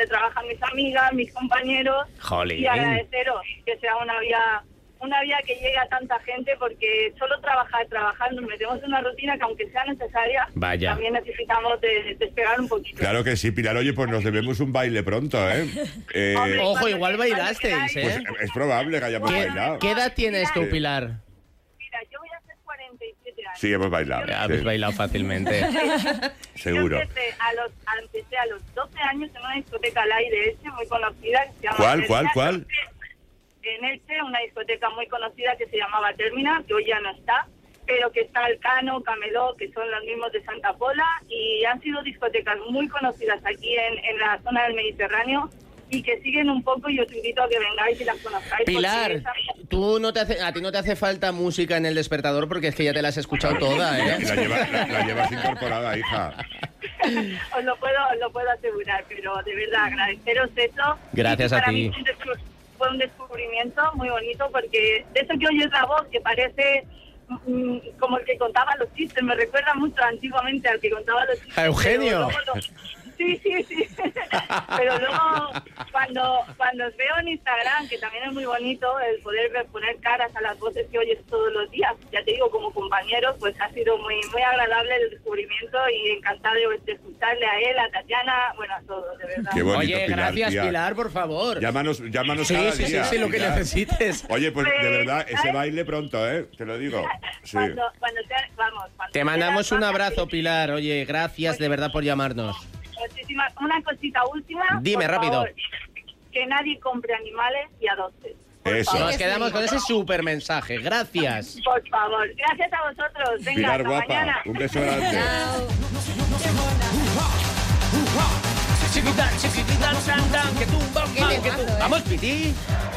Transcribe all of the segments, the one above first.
donde trabajan mis amigas, mis compañeros. Jolín. Y agradeceros que sea una vía que llegue a tanta gente, porque solo trabajar, nos metemos en una rutina que aunque sea necesaria, Vaya. también necesitamos de despegar un poquito. Claro que sí, Pilar. Oye, pues nos debemos un baile pronto, ¿eh? Hombre, Ojo, cuando igual queráis, bailasteis, Pues ¿eh? es probable que hayamos bailado. ¿Qué edad tienes tú, Sí. Pilar? Mira, yo voy a hacer 47 años. Sí, hemos bailado. Habéis Sí, bailado fácilmente. seguro. Yo empecé a los 12 años en una discoteca al aire Elche, muy conocida. Que se llama ¿Cuál? En Elche, una discoteca muy conocida que se llamaba Termina, que hoy ya no está, pero que está el Cano, Camelot, que son los mismos de Santa Pola, y han sido discotecas muy conocidas aquí en la zona del Mediterráneo, y que siguen un poco, y os invito a que vengáis y las conozcáis. Pilar, a ti no te hace falta música en El Despertador, porque es que ya te la has escuchado toda, ¿eh? La llevas incorporada, hija. Os lo puedo asegurar, pero de verdad agradeceros eso. Gracias Y a para ti. mí fue un descubrimiento muy bonito, porque de eso que oyes la voz, que parece como el que contaba los chistes, me recuerda mucho antiguamente al que contaba los chistes. ¿A Eugenio? Sí. Pero luego, cuando os veo en Instagram, que también es muy bonito el poder poner caras a las voces que oyes todos los días, ya te digo, como compañeros, pues ha sido muy muy agradable el descubrimiento, y encantada de escucharle a él, a Tatiana, bueno, a todos, de verdad. Qué bonito, Oye, Pilar, gracias, tía. Pilar, por favor. Llámanos Sí, cada día. lo que Pilar. necesites. Oye, pues de Pues, verdad, ese ¿sabes? baile pronto, ¿eh? Te lo digo. Sí. Cuando Te mandamos un quieras, abrazo, vamos. Pilar. Oye, gracias de verdad por llamarnos. Una cosita última. Dime, por rápido. favor, que nadie compre animales y adopte. Por Eso. favor. Nos quedamos con ese súper mensaje. Gracias. Por favor. Gracias a vosotros. Venga, Pilar, hasta guapa. mañana. Un beso grande. Chiquita, chiquitita, tan, tan, que tumba, Qué que temazo, tumba. ¿eh? Vamos, Piti.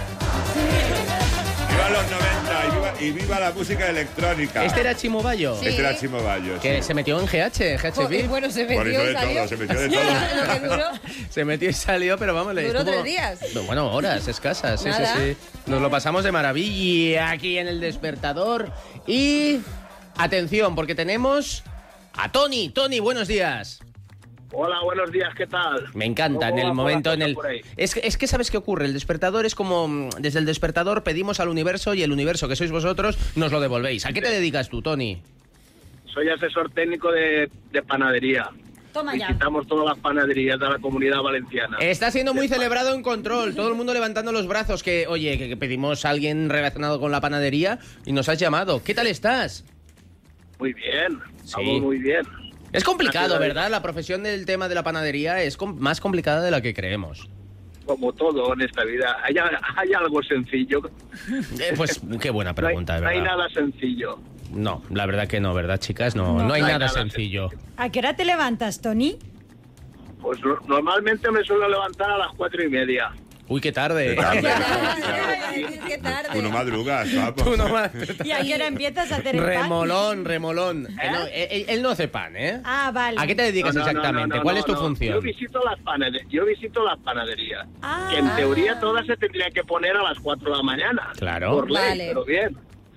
Viva los 90 y viva la música electrónica. Este era Chimo Bayo. Sí. Este era Chimo Bayo. Que se metió en GHB. Bueno, se Por metió eso y de salió. todo, se metió de todo. Lo que duró. Se metió y salió, pero vamos, le Duró estuvo... 3 días. Bueno, horas escasas, sí, Nada. sí. Nos lo pasamos de maravilla aquí en El Despertador. Y atención, porque tenemos a Tony. Tony, buenos días. Hola, buenos días, ¿qué tal? Me encanta en ¿Cómo el va momento la en cosa el... por ahí? Es que ¿sabes qué ocurre? El despertador es como... Desde el despertador pedimos al universo y el universo, que sois vosotros, nos lo devolvéis. ¿A qué te dedicas tú, Tony? Soy asesor técnico de panadería. Toma ya. Visitamos todas las panaderías de la Comunidad Valenciana. Está siendo muy celebrado en Control. Todo el mundo levantando los brazos. Que, oye, que pedimos a alguien relacionado con la panadería y nos has llamado. ¿Qué tal estás? Muy bien, Sí. estamos muy bien. Es complicado, Gracias. ¿verdad? La profesión del tema de la panadería es más complicada de la que creemos. Como todo en esta vida, hay algo sencillo. Pues qué buena pregunta, de no hay verdad. nada sencillo. No, la verdad que no, ¿verdad, chicas? No hay nada sencillo. ¿A qué hora te levantas, Tony? Pues normalmente me suelo levantar a las 4:30. Uy, qué tarde. Qué tarde. Qué tarde. Tú no madrugas, vamos. Tú no más. ¿Y a qué hora empiezas a hacer el pan? Remolón. Él no hace pan, ¿eh? Ah, vale. ¿A qué te dedicas No, no, exactamente? no, ¿Cuál no, es tu no. función? Yo visito las panaderías. Ah. Que en teoría todas se tendrían que poner a las 4 de la mañana. Claro. Por ley, Vale. pero bien.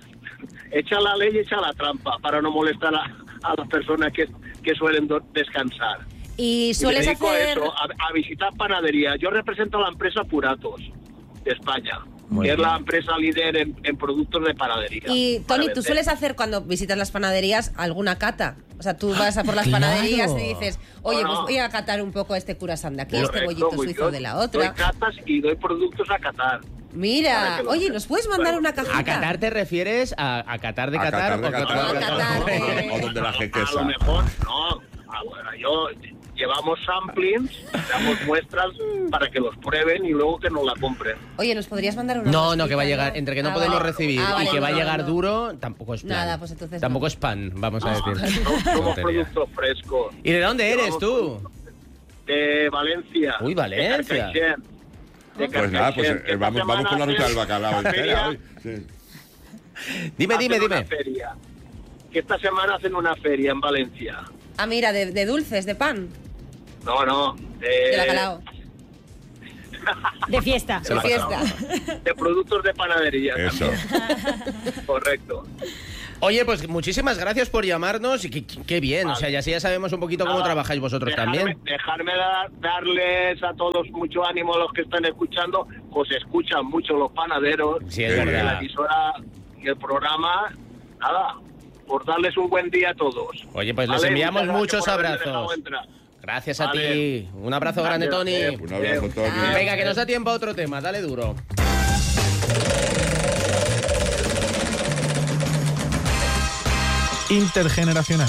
Echa la ley y echa la trampa para no molestar a las personas que suelen descansar. Y Y sueles me dedico a hacer... eso, a visitar panaderías. Yo represento a la empresa Puratos de España, Muy que es bien. la empresa líder en productos de panadería. Y para Tony, ¿tú vender. sueles hacer cuando visitas las panaderías alguna cata? O sea, tú vas a por las Claro. panaderías y dices, oye, No, no. pues voy a catar un poco este curasán de aquí, este Correcto, bollito muy suizo bien. de la Doy otra. catas y doy productos a catar. Para Mira, que lo oye, sepas. ¿nos puedes mandar una cajita? ¿A Qatar te refieres a Qatar de A Qatar? Qatar de o Qatar. A Qatar, O donde la A lo jequesa. mejor, no. Bueno, llevamos samplings, damos muestras para que los prueben y luego que nos la compren. Oye, ¿nos podrías mandar una No, cajita, que va a llegar, entre que no Ah, podemos vale. recibir Ah, y vale, que va a no, llegar no. duro, tampoco es plan. Nada, pues entonces Tampoco no. es pan, vamos a decir. Somos Tontería. productos frescos. ¿Y de dónde eres Llevamos tú? De Valencia. Uy, Valencia. De Carcaixent. De Pues nada, pues Carcaixent. Esta vamos por la semana ruta del bacalao hacen entera una hoy. Sí. Dime. hacen una feria. Que esta semana hacen una feria en Valencia. Ah, mira, de dulces, de pan, No. de bacalao, De fiesta. de fiesta. De productos de panadería. Eso. también. Correcto. Oye, pues muchísimas gracias por llamarnos y qué bien, o sea, ya sabemos un poquito cómo trabajáis vosotros también. Dejarme darles a todos mucho ánimo a los que están escuchando, os escuchan mucho los panaderos. Sí, es verdad. La emisora y el programa, nada, por darles un buen día a todos. Oye, pues les enviamos muchos abrazos. Gracias a Vale. ti. Un abrazo grande, Tony. Un abrazo, Tony. Venga, que nos da tiempo a otro tema. Dale duro. Intergeneracional.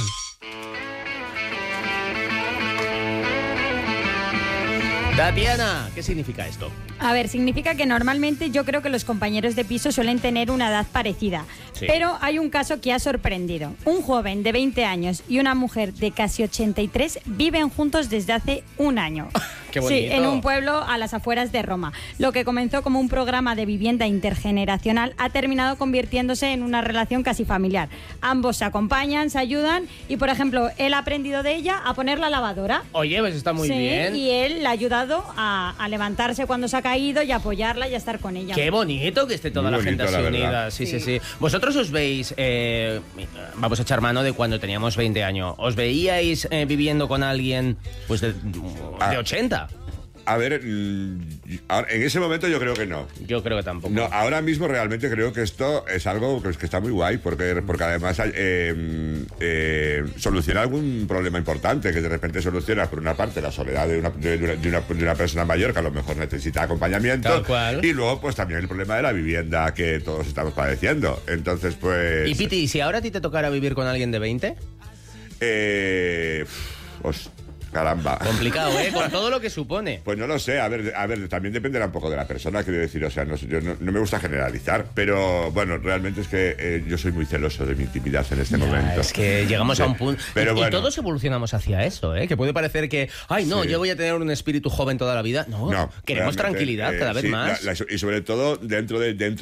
Tatiana, ¿qué significa esto? A ver, significa que normalmente yo creo que los compañeros de piso suelen tener una edad parecida. Sí. Pero hay un caso que ha sorprendido. Un joven de 20 años y una mujer de casi 83 viven juntos desde hace un año. ¡Qué bonito! Sí, en un pueblo a las afueras de Roma. Lo que comenzó como un programa de vivienda intergeneracional ha terminado convirtiéndose en una relación casi familiar. Ambos se acompañan, se ayudan y, por ejemplo, él ha aprendido de ella a poner la lavadora. Oye, pues está muy Sí, bien. y él le ha ayudado a levantarse cuando se ha caído y apoyarla y a estar con ella. Qué bonito que esté toda Muy la gente bonito, así la unida. verdad. Sí. Vosotros os veis, vamos a echar mano de cuando teníamos 20 años. ¿Os veíais viviendo con alguien pues de 80? A ver, ahora, en ese momento yo creo que no. Yo creo que tampoco. No, ahora mismo realmente creo que esto es algo que está muy guay, porque además soluciona algún problema importante, que de repente soluciona, por una parte, la soledad de una persona mayor que a lo mejor necesita acompañamiento. Tal cual. Y luego, pues también el problema de la vivienda que todos estamos padeciendo. Entonces, pues... Y Piti, si ahora a ti te tocara vivir con alguien de 20, Pues, caramba. complicado, ¿eh? Con todo lo que supone. Pues no lo sé, a ver, también dependerá un poco de la persona, quiero decir, o sea, yo no me gusta generalizar, pero bueno, realmente es que yo soy muy celoso de mi intimidad en este momento. Es que llegamos a un punto. Pero y bueno. todos evolucionamos hacia eso, ¿eh? Que puede parecer que, ay, no, Sí. yo voy a tener un espíritu joven toda la vida. No, queremos realmente, tranquilidad cada vez sí, más. y sobre todo dentro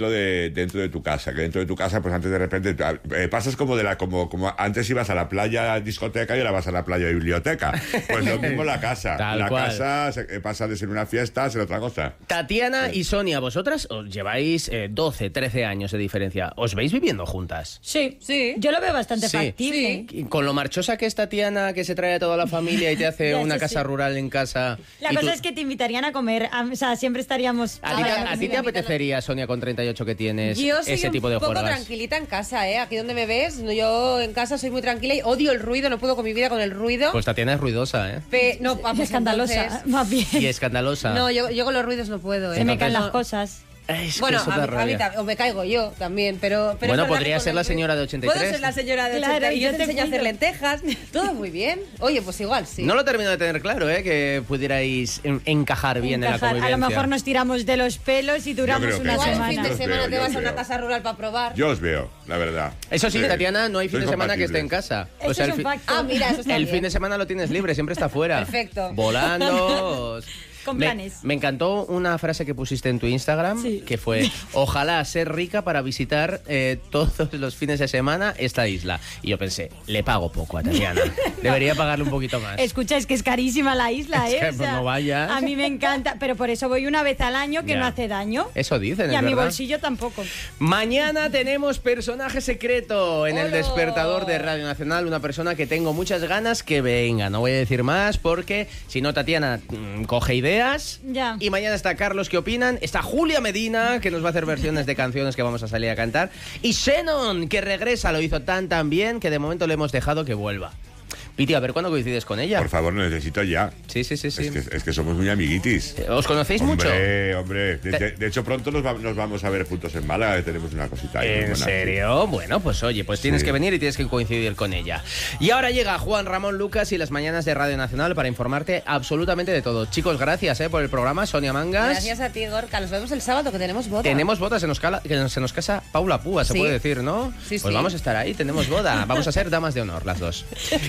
de tu casa, que dentro de tu casa, pues antes de repente pasas como como antes ibas a la playa discoteca y ahora vas a la playa biblioteca. Pues lo mismo la casa. Tal la cual. casa pasa de ser una fiesta a ser otra cosa. Tatiana y Sonia, vosotras os lleváis 12, 13 años de diferencia. ¿Os veis viviendo juntas? Sí, Sí. yo lo veo bastante Sí. factible. Y con lo marchosa que es Tatiana, que se trae a toda la familia y te hace Ya, una sí, casa sí. rural en casa. La y cosa tú- es que te invitarían a comer, o sea, siempre estaríamos... ¿A ti te apetecería, Sonia, con 38 que tienes, Yo soy ese un tipo de poco juergas? tranquilita en casa, ¿eh? Aquí donde me ves, yo en casa soy muy tranquila y odio el ruido, no puedo con mi vida con el ruido. Pues Tatiana es ruidosa, ¿eh? No, Es vamos, escandalosa, entonces- más bien. Y escandalosa. No, yo con los ruidos no puedo, ¿eh? Se me caen Entonces- las cosas. Es que Bueno, eso da a mí rabia. o me caigo yo también, pero es Bueno, verdad podría que con ser el la ruido- señora de 83. Puedo ser la señora de Claro, 83 y yo yo te te enseño a hacer cuido. lentejas. Todo muy bien. Oye, pues igual, sí. No lo termino de tener claro, ¿eh? Que pudierais encajar bien en la Encajar. convivencia. A lo mejor nos tiramos de los pelos y duramos creo que una sí. Igual el semana. fin de Yo os semana veo, te yo vas os a una veo. casa rural para probar. Yo os veo, la verdad. Eso sí, Tatiana, no hay fin Sois de semana que esté en compatibles. casa. Eso es un fi- facto. Ah, mira, eso está el bien. fin de semana lo tienes libre, siempre está fuera. Perfecto. Volando. Con planes. Me encantó una frase que pusiste en tu Instagram, Sí. que fue, ojalá ser rica para visitar todos los fines de semana esta isla. Y yo pensé, le pago poco a Tatiana. Debería pagarle un poquito más. Escucha, es que es carísima la isla, Es ¿eh? que, pues, no vayas. A mí me encanta, pero por eso voy una vez al año, que Ya. no hace daño. Eso dicen, Y es a mi verdad. bolsillo tampoco. Mañana tenemos personaje secreto en el ¡Hola! despertador de Radio Nacional, una persona que tengo muchas ganas que venga. No voy a decir más porque si no Tatiana coge ideas. Ya. Y mañana está Carlos, ¿qué opinan? Está Julia Medina, que nos va a hacer versiones de canciones que vamos a salir a cantar. Y Shannon, que regresa, lo hizo tan bien que de momento le hemos dejado que vuelva. Piti, a ver cuándo coincides con ella. Por favor, lo necesito ya. Sí. Es que somos muy amiguitis. ¿Os conocéis mucho? Hombre. De hecho, pronto nos vamos a ver juntos en Málaga, que tenemos una cosita ahí. muy ¿En buena, serio? Bueno, pues oye, pues tienes Sí. que venir y tienes que coincidir con ella. Y ahora llega Juan Ramón Lucas y las mañanas de Radio Nacional para informarte absolutamente de todo. Chicos, gracias por el programa. Sonia Mangas. Gracias a ti, Gorka. Nos vemos el sábado, que tenemos boda. Tenemos boda, se nos casa Paula Púa, se Sí. puede decir, ¿no? Sí, pues sí. vamos a estar ahí, tenemos boda. Vamos a ser damas de honor, las dos.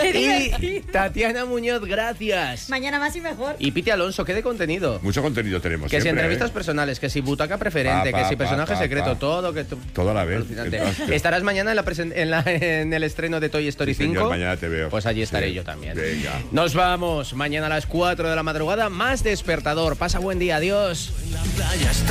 Y Tatiana Muñoz, gracias. Mañana más y mejor. Y Piti Alonso, ¿qué de contenido? Mucho contenido tenemos Que si siempre, entrevistas ¿eh? personales, que si butaca preferente, Pa, que pa, si personaje pa, secreto, pa. todo. Todo a la vez. Alucinante. Entonces, ¿Estarás mañana en el estreno de Toy Story Sí, 5? señor, mañana te veo. Pues allí estaré Sí. yo también. Venga. Nos vamos mañana a las 4 de la madrugada. Más despertador. Pasa buen día. Adiós.